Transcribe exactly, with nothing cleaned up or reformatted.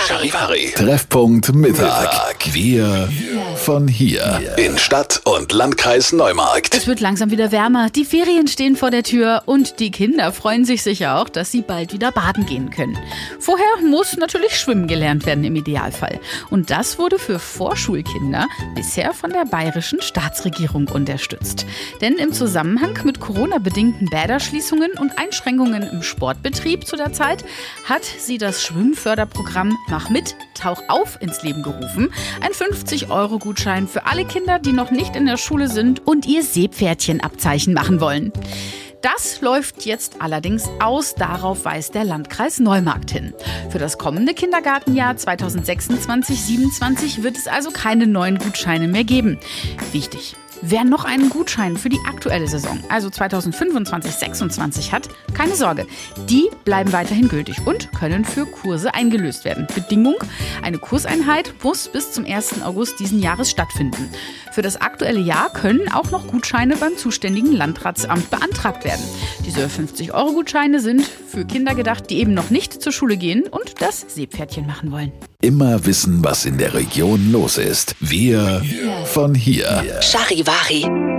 Charivari. Treffpunkt Mittag. Wir von hier. In Stadt und Landkreis Neumarkt. Es wird langsam wieder wärmer, die Ferien stehen vor der Tür und die Kinder freuen sich sicher auch, dass sie bald wieder baden gehen können. Vorher muss natürlich schwimmen gelernt werden im Idealfall. Und das wurde für Vorschulkinder bisher von der bayerischen Staatsregierung unterstützt. Denn im Zusammenhang mit Corona-bedingten Bäderschließungen und Einschränkungen im Sportbetrieb zu der Zeit hat sie das Schwimmförderprogramm Mach mit, tauch auf ins Leben gerufen. Ein fünfzig-Euro-Gutschein für alle Kinder, die noch nicht in der Schule sind und ihr Seepferdchenabzeichen machen wollen. Das läuft jetzt allerdings aus, darauf weist der Landkreis Neumarkt hin. Für das kommende Kindergartenjahr zweitausendsechsundzwanzig siebenundzwanzig wird es also keine neuen Gutscheine mehr geben. Wichtig: Wer noch einen Gutschein für die aktuelle Saison, also zweitausendfünfundzwanzig sechsundzwanzig hat, keine Sorge, die bleiben weiterhin gültig und können für Kurse eingelöst werden. Bedingung: Eine Kurseinheit muss bis zum ersten August diesen Jahres stattfinden. Für das aktuelle Jahr können auch noch Gutscheine beim zuständigen Landratsamt beantragt werden. Diese fünfzig-Euro-Gutscheine sind für Kinder gedacht, die eben noch nicht zur Schule gehen und das Seepferdchen machen wollen. Immer wissen, was in der Region los ist. Wir von hier. Charivari.